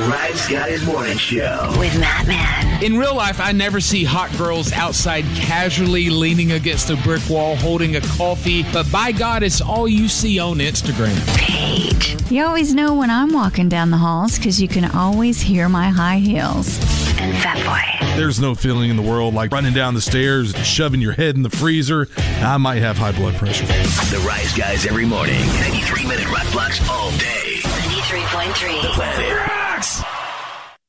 Rise Guys Morning Show with Matt Man. In real life, I never see hot girls outside casually leaning against a brick wall holding a coffee, but by God, it's all you see on Instagram. Paige. You always know when I'm walking down the halls because you can always hear my high heels. And Fatboy. There's no feeling in the world like running down the stairs and shoving your head in the freezer. I might have high blood pressure. The Rise Guys every morning. 93-minute rock blocks all day. 93.3. The Planet Rocks.